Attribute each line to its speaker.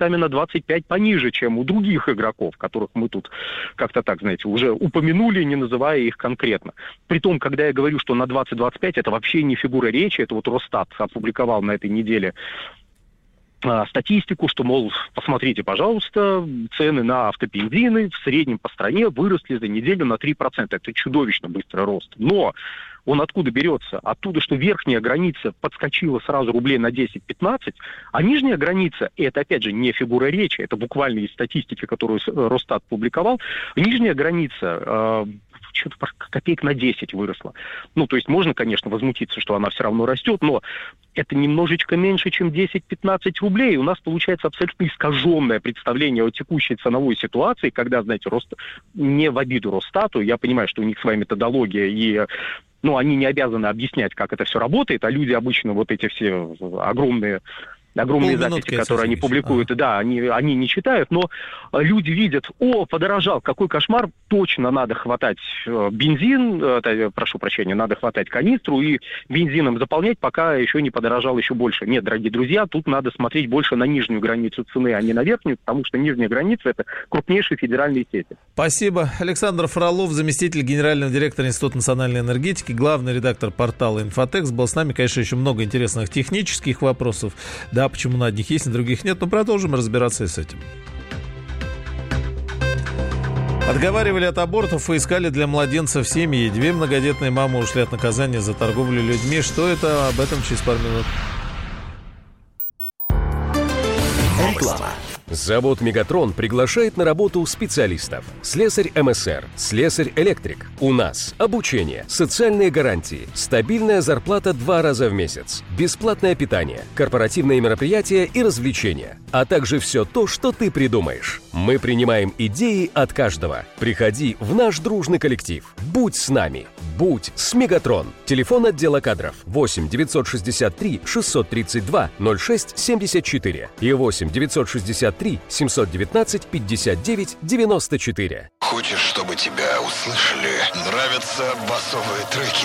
Speaker 1: местами на 25 пониже, чем у других игроков, которых мы тут как-то так, знаете, уже упомянули, не называя их конкретно. Притом, когда я говорю, что на 20-25, это вообще не фигура речи, это вот Росстат опубликовал на этой неделе статистику, что, мол, посмотрите, пожалуйста, цены на автобензины в среднем по стране выросли за неделю на 3%. Это чудовищно быстрый рост. Но он откуда берется? Оттуда, что верхняя граница подскочила сразу рублей на 10-15, а нижняя граница, и это, опять же, не фигура речи, это буквально из статистики, которую Росстат публиковал, нижняя граница что-то копеек на 10 выросла. Ну, то есть можно, конечно, возмутиться, что она все равно растет, но это немножечко меньше, чем 10-15 рублей. У нас получается абсолютно искаженное представление о текущей ценовой ситуации, когда, знаете, не в обиду Росстату, я понимаю, что у них своя методология, и они не обязаны объяснять, как это все работает, а люди обычно вот эти все огромные записи, которые они публикуют, да, они не читают, но люди видят, подорожал, какой кошмар, точно надо хватать бензин, прошу прощения, надо хватать канистру и бензином заполнять, пока еще не подорожал еще больше. Нет, дорогие друзья, тут надо смотреть больше на нижнюю границу цены, а не на верхнюю, потому что нижняя граница – это крупнейшие федеральные сети.
Speaker 2: Спасибо. Александр Фролов, заместитель генерального директора Института национальной энергетики, главный редактор портала «Инфотекс», был с нами. Конечно, еще много интересных технических вопросов. Да, почему на одних есть, на других нет, но продолжим разбираться и с этим. Отговаривали от абортов и искали для младенцев семьи. 2 многодетные мамы ушли от наказания за торговлю людьми. Что это? Об этом через пару минут.
Speaker 3: Реклама. Завод «Мегатрон» приглашает на работу специалистов. Слесарь МСР, слесарь-электрик. У нас обучение, социальные гарантии, стабильная зарплата 2 раза в месяц, бесплатное питание, корпоративные мероприятия и развлечения, а также все то, что ты придумаешь. Мы принимаем идеи от каждого. Приходи в наш дружный коллектив. Будь с нами. Будь с «Мегатрон». Телефон отдела кадров 8 963 632 06 74 и 8 963 719 59 94.
Speaker 4: Хочешь, чтобы тебя услышали? Нравятся басовые треки?